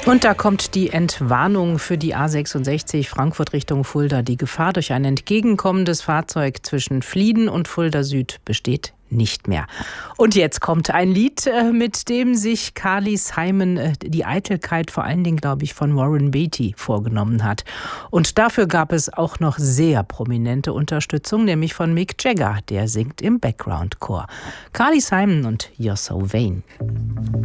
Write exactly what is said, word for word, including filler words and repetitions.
Und da kommt die Entwarnung für die A sechsundsechzig Frankfurt Richtung Fulda. Die Gefahr durch ein entgegenkommendes Fahrzeug zwischen Flieden und Fulda Süd besteht nicht mehr. Und jetzt kommt ein Lied, mit dem sich Carly Simon die Eitelkeit vor allen Dingen, glaube ich, von Warren Beatty vorgenommen hat. Und dafür gab es auch noch sehr prominente Unterstützung, nämlich von Mick Jagger, der singt im Background-Chor. Carly Simon und You're So Vain.